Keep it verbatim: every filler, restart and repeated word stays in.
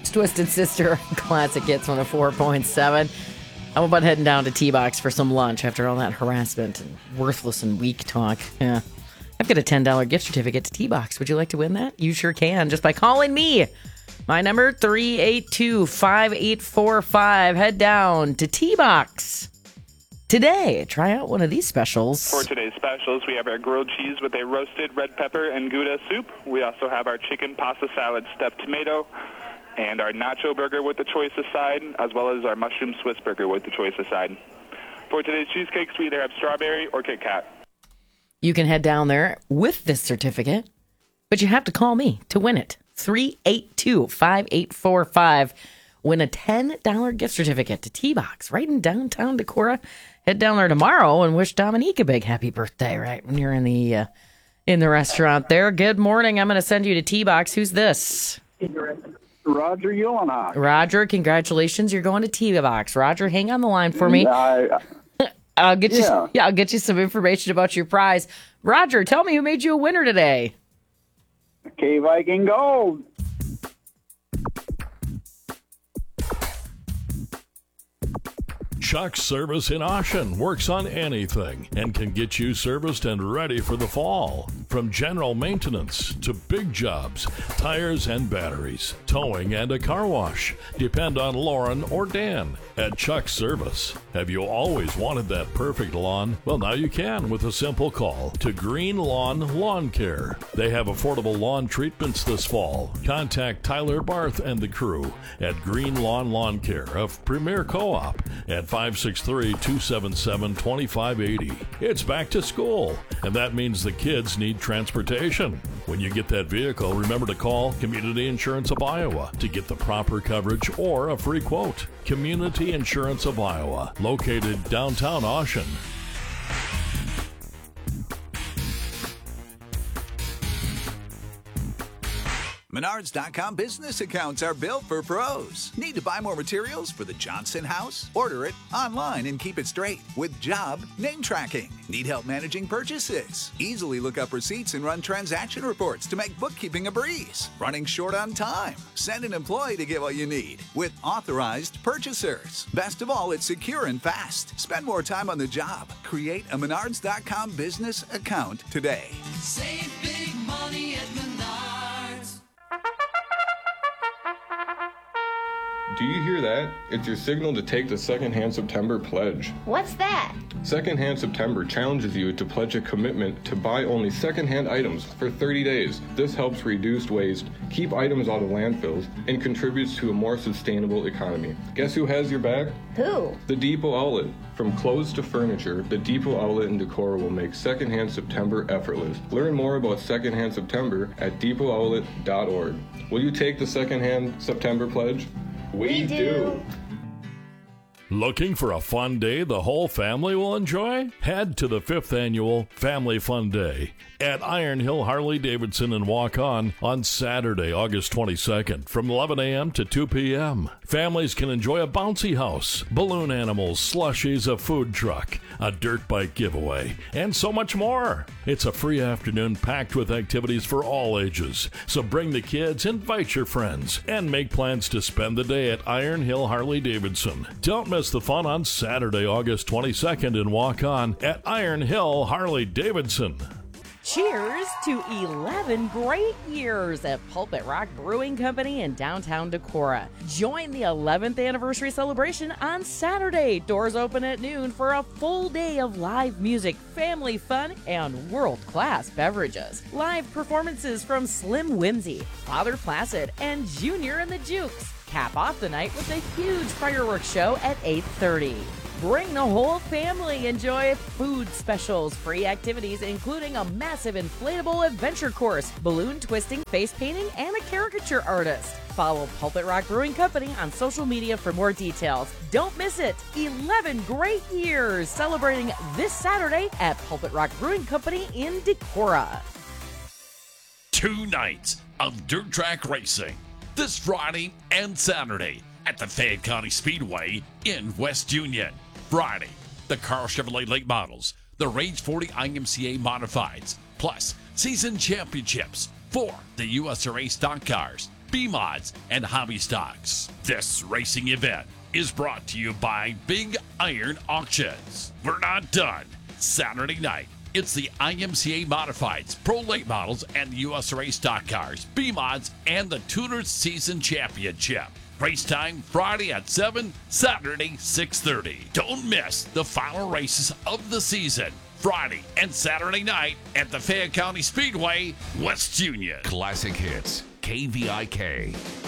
It's Twisted Sister Classic Hits one oh four point seven. I'm about heading down to T-Box for some lunch after all that harassment and worthless and weak talk. Yeah. I've got a ten dollars gift certificate to T-Box. Would you like to win that? You sure can, just by calling me. My number, three eight two, five eight four five. Head down to T-Box today. Try out one of these specials. For today's specials, we have our grilled cheese with a roasted red pepper and Gouda soup. We also have our chicken pasta salad stuffed tomato, and our nacho burger with the choice of side, as well as our mushroom Swiss burger with the choice of side. For today's cheesecakes, we either have strawberry or Kit Kat. You can head down there with this certificate, but you have to call me to win it. three eight two, five eight four five. Win a ten dollars gift certificate to T-Box right in downtown Decorah. Head down there tomorrow and wish Dominique a big happy birthday right when you're in the, uh, in the restaurant there. Good morning. I'm going to send you to T-Box. Who's this? Roger Uhlenhock. Roger, congratulations. You're going to T-Box. Roger, hang on the line for me. I, I'll get you yeah. yeah, I'll get you some information about your prize. Roger, tell me who made you a winner today. K Viking Gold. Chuck's Service in Ocean works on anything and can get you serviced and ready for the fall. From general maintenance to big jobs, tires and batteries, towing and a car wash. Depend on Lauren or Dan at Chuck's Service. Have you always wanted that perfect lawn? Well, now you can with a simple call to Green Lawn Lawn Care. They have affordable lawn treatments this fall. Contact Tyler Barth and the crew at Green Lawn Lawn Care of Premier Co-op at five six three, two seven seven, two five eight zero. It's back to school, and that means the kids need transportation. When you get that vehicle, remember to call Community Insurance of Iowa to get the proper coverage or a free quote. Community Insurance of Iowa, located downtown Ocean. Menards dot com business accounts are built for pros. Need to buy more materials for the Johnson house? Order it online and keep it straight with job name tracking. Need help managing purchases? Easily look up receipts and run transaction reports to make bookkeeping a breeze. Running short on time? Send an employee to get what you need with authorized purchasers. Best of all, it's secure and fast. Spend more time on the job. Create a Menards dot com business account today. Save big money at Menards. Do you hear that? It's your signal to take the Secondhand September pledge. What's that? Secondhand September challenges you to pledge a commitment to buy only secondhand items for thirty days. This helps reduce waste, keep items out of landfills, and contributes to a more sustainable economy. Guess who has your back? Who? The Depot Outlet. From clothes to furniture, the Depot Outlet in Decorah will make Secondhand September effortless. Learn more about Secondhand September at depot outlet dot org. Will you take the Secondhand September pledge? We, we do. do. Looking for a fun day the whole family will enjoy? Head to the fifth Annual Family Fun Day at Iron Hill Harley-Davidson and Walk On on Saturday, August twenty-second from eleven a.m. to two p.m. Families can enjoy a bouncy house, balloon animals, slushies, a food truck, a dirt bike giveaway, and so much more. It's a free afternoon packed with activities for all ages. So bring the kids, invite your friends, and make plans to spend the day at Iron Hill Harley-Davidson. Don't miss the fun on Saturday, August twenty-second and Walk On at Iron Hill Harley-Davidson. Cheers to eleven great years at Pulpit Rock Brewing Company in downtown Decorah. Join the eleventh anniversary celebration on Saturday. Doors open at noon for a full day of live music, family fun, and world-class beverages. Live performances from Slim Whimsy, Father Placid, and Junior and the Jukes. Cap off the night with a huge fireworks show at eight thirty. Bring the whole family. Enjoy food specials, free activities, including a massive inflatable adventure course, balloon twisting, face painting, and a caricature artist. Follow Pulpit Rock Brewing Company on social media for more details. Don't miss it. eleven great years celebrating this Saturday at Pulpit Rock Brewing Company in Decorah. Two nights of dirt track racing this Friday and Saturday at the Fayette County Speedway in West Union. Friday, the Carl Chevrolet late models, the Range forty I M C A modifieds, plus season championships for the U S R A stock cars. B-Mods, and Hobby Stocks. This racing event is brought to you by Big Iron Auctions. We're not done. Saturday night, it's the I M C A Modifieds, Pro Late Models, and the U S R A Stock Cars, B-Mods, and the Tuners Season Championship. Race time Friday at seven, Saturday six thirty. Don't miss the final races of the season, Friday and Saturday night at the Fayette County Speedway, West Union. Classic Hits, K V I K.